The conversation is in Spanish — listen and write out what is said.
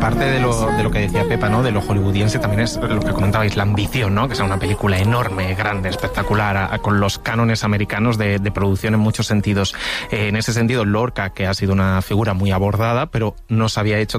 parte de lo que decía Pepa, ¿no? De lo hollywoodiense también es lo que comentabais, la ambición, ¿no? Que sea una película enorme, grande, espectacular, con los cánones americanos de producción en muchos sentidos. En ese sentido, Lorca, que ha sido una figura muy abordada, pero no se había hecho